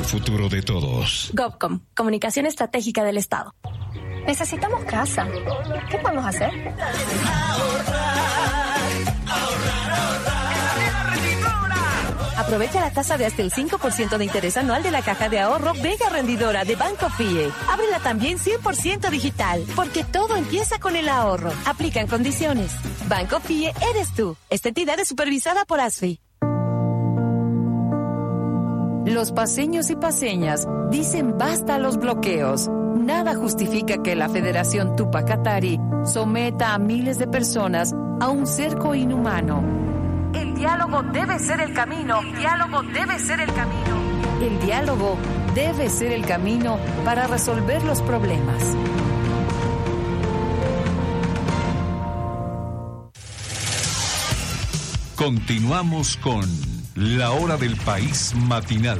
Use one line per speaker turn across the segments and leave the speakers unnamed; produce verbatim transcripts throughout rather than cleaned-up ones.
futuro de todos.
GovCom, Comunicación Estratégica del Estado.
Necesitamos casa. ¿Qué podemos hacer?
Aprovecha la tasa de hasta el cinco por ciento de interés anual de la caja de ahorro Vega Rendidora de Banco F I E. Ábrela también cien por ciento digital, porque todo empieza con el ahorro. Aplican condiciones. Banco F I E eres tú. Esta entidad es supervisada por A S F I. Los paseños y paseñas dicen basta a los bloqueos. Nada justifica que la Federación Tupac Katari someta a miles de personas a un cerco inhumano. El diálogo debe ser el camino. El diálogo debe ser el camino. El diálogo debe ser el camino para resolver los problemas.
Continuamos con La Hora del País Matinal.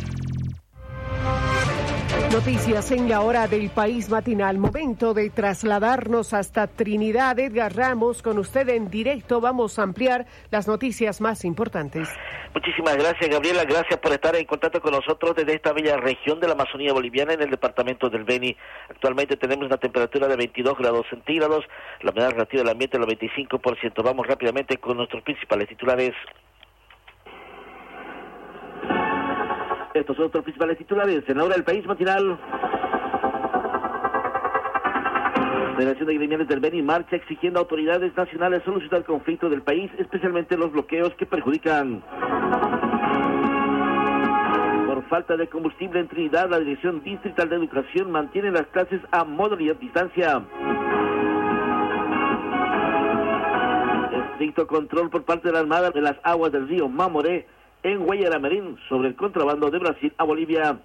Noticias en La Hora del País Matinal. Momento de trasladarnos hasta Trinidad. Edgar Ramos, con usted en directo. Vamos a ampliar las noticias más importantes.
Muchísimas gracias, Gabriela. Gracias por estar en contacto con nosotros desde esta bella región de la Amazonía boliviana en el departamento del Beni. Actualmente tenemos una temperatura de veintidós grados centígrados, la humedad relativa del ambiente del noventa y cinco por ciento. Vamos rápidamente con nuestros principales titulares. Estos son nuestros principales titulares en La Hora del País Matinal. La Federación de Gremiales del Beni marcha exigiendo a autoridades nacionales solucionar el conflicto del país, especialmente los bloqueos que perjudican. Por falta de combustible en Trinidad, la Dirección Distrital de Educación mantiene las clases a modalidad distancia. Estricto control por parte de la Armada de las aguas del río Mamoré en Guayaramerín sobre el contrabando de Brasil a Bolivia.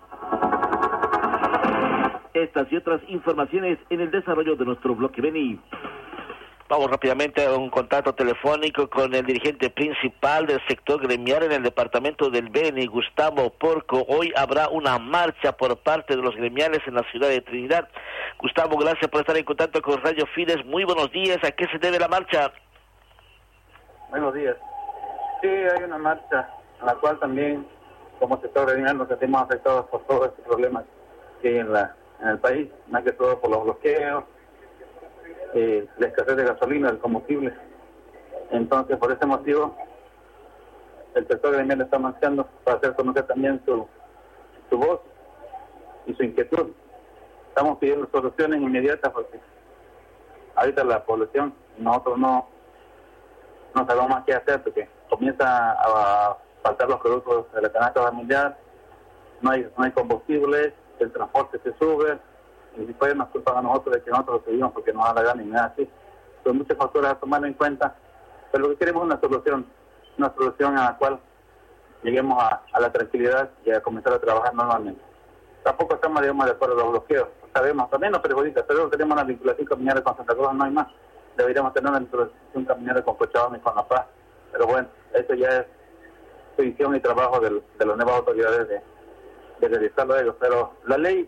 Estas y otras informaciones en el desarrollo de nuestro bloque Beni. Vamos rápidamente a un contacto telefónico con el dirigente principal del sector gremial en el departamento del Beni, Gustavo Porco. Hoy habrá una marcha por parte de los gremiales en la ciudad de Trinidad. Gustavo, gracias por estar en contacto con Radio Fides. Muy buenos días. ¿A qué se debe la marcha?
Buenos días. Sí, hay una marcha en la cual también, como sector gremial, nos sentimos afectados por todos estos problemas que hay en, la, en el país, más que todo por los bloqueos, eh, la escasez de gasolina, el combustible. Entonces, por ese motivo, el sector gremial está marchando para hacer conocer también su, su voz y su inquietud. Estamos pidiendo soluciones inmediatas porque ahorita la población, nosotros no, no sabemos más qué hacer porque comienza a faltar los productos de la canasta familiar, no hay no hay combustible, el transporte se sube, y después nos culpan a nosotros de que nosotros lo seguimos porque nos da la gana y nada así. Son muchos factores a tomar en cuenta, pero lo que queremos es una solución, una solución a la cual lleguemos a, a la tranquilidad y a comenzar a trabajar normalmente. Tampoco estamos, digamos, de acuerdo a los bloqueos, sabemos, también nos perjudica, pero tenemos una vinculación caminera con Santa Cruz, no hay más. Deberíamos tener una vinculación caminera con Cochabamba y con La Paz, pero bueno, eso ya es visión y trabajo del, de las nuevas autoridades de, de realizarlo ellos, pero la ley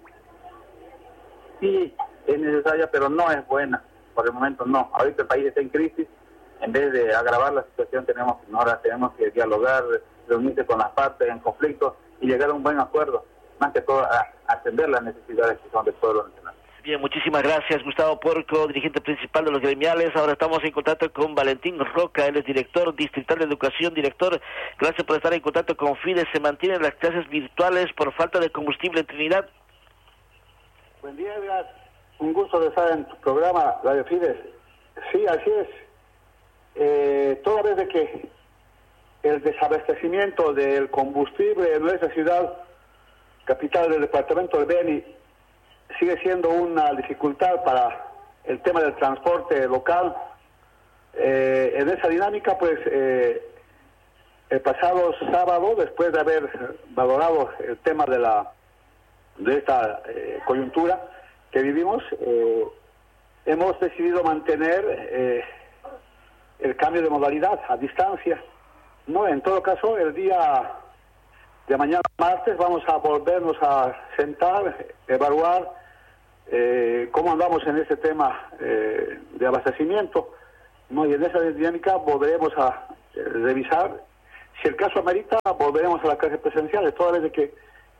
sí es necesaria, pero no es buena, por el momento no. Ahorita el país está en crisis, en vez de agravar la situación tenemos ahora tenemos que dialogar, reunirse con las partes en conflicto y llegar a un buen acuerdo, más que todo a atender las necesidades que son del pueblo nacional.
Bien, muchísimas gracias, Gustavo Porco, dirigente principal de los gremiales. Ahora estamos en contacto con Valentín Roca, él es director distrital de educación. Director, gracias por estar en contacto con Fides. ¿Se mantienen las clases virtuales por falta de combustible en Trinidad?
Buen día, Edgar. Un gusto de estar en tu programa, Radio Fides. Sí, así es. Eh, toda vez de que el desabastecimiento del combustible en nuestra ciudad, capital del departamento del Beni, sigue siendo una dificultad para el tema del transporte local. Eh, en esa dinámica, pues, eh, el pasado sábado, después de haber valorado el tema de la de esta eh, coyuntura que vivimos, eh, hemos decidido mantener eh, el cambio de modalidad a distancia. No, en todo caso, el día de mañana martes vamos a volvernos a sentar, evaluar eh, cómo andamos en este tema eh, de abastecimiento, ¿no? Y en esa dinámica volveremos a eh, revisar, si el caso amerita, volveremos a las clases presenciales, toda vez de que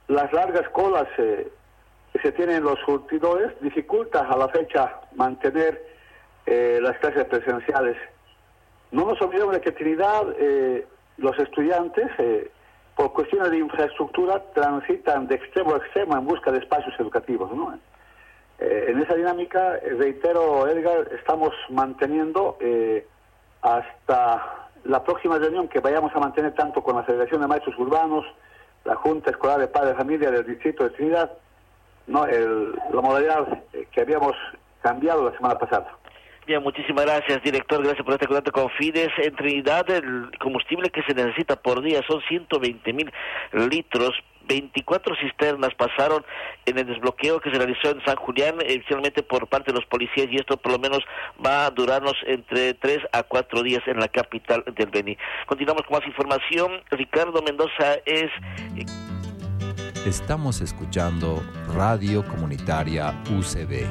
las largas colas eh, que se tienen en los surtidores dificulta a la fecha mantener eh, las clases presenciales. No nos olvidemos de que Trinidad, eh, los estudiantes, eh, por cuestiones de infraestructura, transitan de extremo a extremo en busca de espacios educativos, ¿no? Eh, en esa dinámica, eh, reitero, Edgar, estamos manteniendo eh, hasta la próxima reunión que vayamos a mantener tanto con la Federación de Maestros Urbanos, la Junta Escolar de Padres de Familia del Distrito de Trinidad, no, el, la modalidad que habíamos cambiado la semana pasada.
Bien, muchísimas gracias, director. Gracias por este contacto con Fides. En Trinidad, el combustible que se necesita por día son ciento veinte mil litros. veinticuatro cisternas pasaron en el desbloqueo que se realizó en San Julián, inicialmente por parte de los policías, y esto por lo menos va a durarnos entre tres a cuatro días en la capital del Beni. Continuamos con más información. Ricardo Mendoza es...
Estamos escuchando Radio Comunitaria U C B.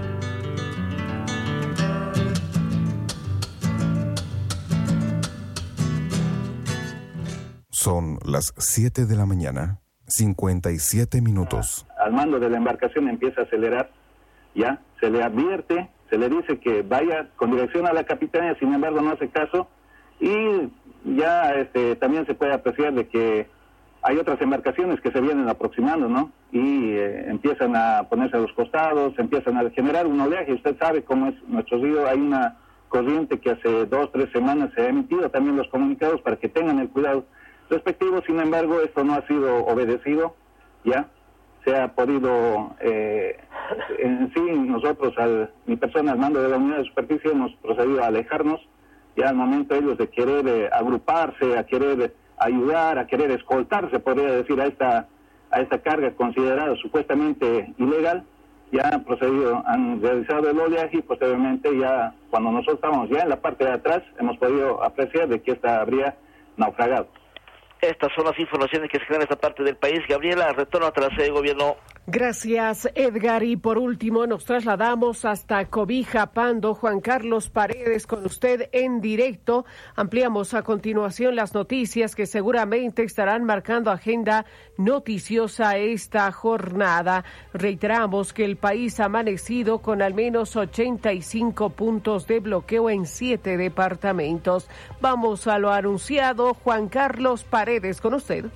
Son las siete de la mañana, cincuenta y siete minutos.
Al mando de la embarcación empieza a acelerar, ya, se le advierte, se le dice que vaya con dirección a la capitanía, sin embargo no hace caso, y ya este, también se puede apreciar de que hay otras embarcaciones que se vienen aproximando, ¿no? Y eh, empiezan a ponerse a los costados, empiezan a generar un oleaje. Usted sabe cómo es nuestro río, hay una corriente que hace dos, tres semanas se ha emitido también los comunicados para que tengan el cuidado respectivo. Sin embargo, esto no ha sido obedecido, ya se ha podido, eh, en sí, nosotros, al, mi persona al mando de la unidad de superficie, hemos procedido a alejarnos, ya al momento ellos de querer eh, agruparse, a querer eh, ayudar, a querer escoltar, se podría decir, a esta a esta carga considerada supuestamente ilegal, ya han procedido, han realizado el oleaje y posteriormente ya, cuando nosotros estábamos ya en la parte de atrás, hemos podido apreciar de que esta habría naufragado.
Estas son las informaciones que se generan en esta parte del país. Gabriela, retorno a la sede de gobierno.
Gracias, Edgar. Y por último, nos trasladamos hasta Cobija, Pando. Juan Carlos Paredes, con usted en directo. Ampliamos a continuación las noticias que seguramente estarán marcando agenda noticiosa esta jornada. Reiteramos que el país ha amanecido con al menos ochenta y cinco puntos de bloqueo en siete departamentos. Vamos a lo anunciado. Juan Carlos Paredes, con usted.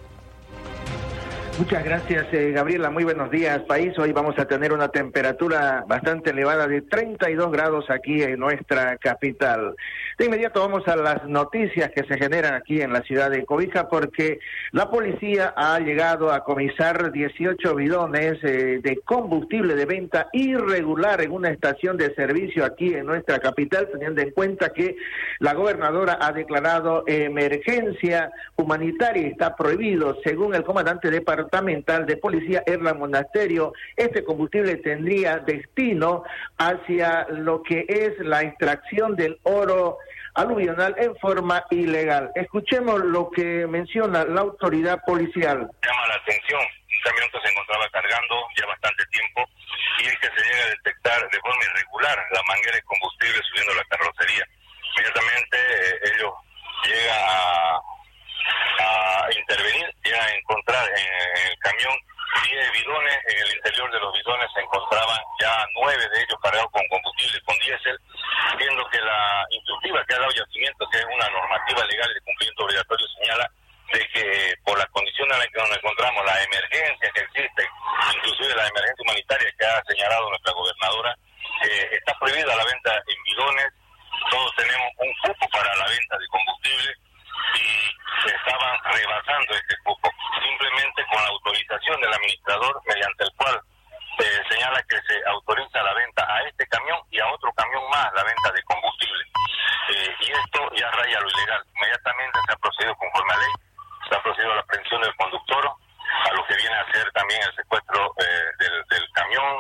Muchas gracias, eh, Gabriela. Muy buenos días, país. Hoy vamos a tener una temperatura bastante elevada de treinta y dos grados aquí en nuestra capital. De inmediato vamos a las noticias que se generan aquí en la ciudad de Cobija, porque la policía ha llegado a comisar dieciocho bidones eh, de combustible de venta irregular en una estación de servicio aquí en nuestra capital, teniendo en cuenta que la gobernadora ha declarado emergencia humanitaria y está prohibido, según el comandante departamental de policía Erlan Monasterio. Este combustible tendría destino hacia lo que es la extracción del oro aluvional en forma ilegal. Escuchemos lo que menciona la autoridad policial.
Llama la atención un camión que se encontraba cargando ya bastante tiempo y es que se llega a detectar de forma irregular la manguera de combustible subiendo la carrocería. Inmediatamente eh, ellos llegan a a intervenir, ya a encontrar en el camión diez bidones. En el interior de los bidones se encontraban ya nueve de ellos cargados con combustible, con diésel, viendo que la instructiva que ha dado Yacimiento, que es una normativa legal de cumplimiento obligatorio, señala de que por la condición en la que nos encontramos, la emergencia que existe, inclusive la emergencia humanitaria que ha señalado nuestra gobernadora, eh, está prohibida la venta en bidones. Todos tenemos un cupo para la venta de combustible y estaban rebasando este cupo, simplemente con la autorización del administrador, mediante el cual eh, señala que se autoriza la venta a este camión y a otro camión más la venta de combustible. Eh, y esto ya raya lo ilegal. Inmediatamente se ha procedido conforme a ley, se ha procedido a la aprehensión del conductor, a lo que viene a ser también el secuestro eh, del, del camión.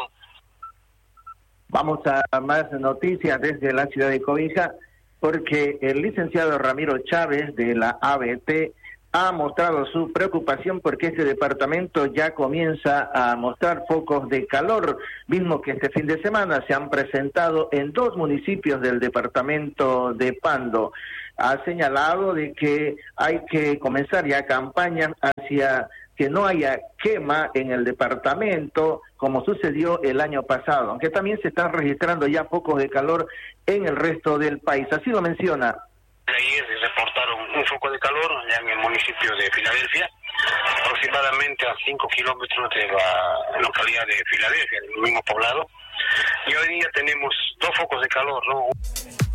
Vamos a más noticias desde la ciudad de Cobija, porque el licenciado Ramiro Chávez de la A B T ha mostrado su preocupación porque este departamento ya comienza a mostrar focos de calor, mismo que este fin de semana se han presentado en dos municipios del departamento de Pando. Ha señalado de que hay que comenzar ya campañas hacia que no haya quema en el departamento como sucedió el año pasado, aunque también se están registrando ya focos de calor en el resto del país. Así lo menciona.
Ayer reportaron un foco de calor ya en el municipio de Filadelfia, aproximadamente a cinco kilómetros de la localidad de Filadelfia, el mismo poblado, y hoy día tenemos dos focos de calor, ¿no?